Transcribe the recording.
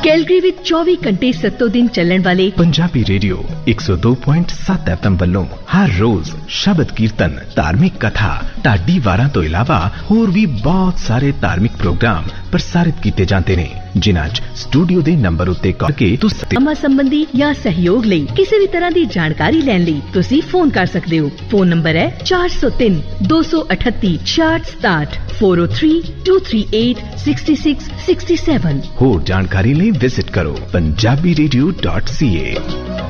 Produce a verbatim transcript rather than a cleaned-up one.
Calgary ਵਿੱਚ ਚੌਵੀ ਘੰਟੇ ਸੱਤੋਂ ਦਿਨ ਚੱਲਣ ਵਾਲੇ ਪੰਜਾਬੀ ਰੇਡੀਓ ਇੱਕ ਸੌ ਦੋ ਪੁਆਇੰਟ ਸੱਤ ਐਫ ਐਮ ਵੱਲੋਂ ਹਰ ਰੋਜ਼ ਸ਼ਬਦ ਕੀਰਤਨ, ਧਾਰਮਿਕ ਕਥਾ, ਢਾਡੀ ਵਾਰਾਂ ਤੋਂ ਇਲਾਵਾ ਹੋਰ ਵੀ ਬਹੁਤ ਸਾਰੇ ਧਾਰਮਿਕ ਪ੍ਰੋਗਰਾਮ ਪ੍ਰਸਾਰਿਤ ਕੀਤੇ ਜਾਂਦੇ ਨੇ, ਜਿਨ੍ਹਾਂ 'ਚ ਸਟੂਡੀਓ ਦੇ ਨੰਬਰ ਉੱਤੇ ਕਾਲ ਕੇ ਤੁਸੀਂ ਸਮਾਂ ਸੰਬੰਧੀ ਜਾਂ ਸਹਿਯੋਗ ਲਈ ਕਿਸੇ ਵੀ ਤਰ੍ਹਾਂ ਦੀ ਜਾਣਕਾਰੀ ਲੈਣ ਲਈ ਤੁਸੀਂ ਫੋਨ ਕਰ ਸਕਦੇ ਹੋ। ਫੋਨ ਨੰਬਰ ਹੈ ਚਾਰ ਸੌ ਤਿੰਨ ਦੋ ਸੌ ਅਠੱਤੀ ਛਿਆਹਠ ਸਤਾਹਠ four oh three two three eight six six six seven। ਹੋਰ ਜਾਣਕਾਰੀ ਲਈ ਵਿਜ਼ਿਟ ਕਰੋ ਪੰਜਾਬੀ ਰੇਡੀਓ ਡਾਟ ਸੀ ਏ।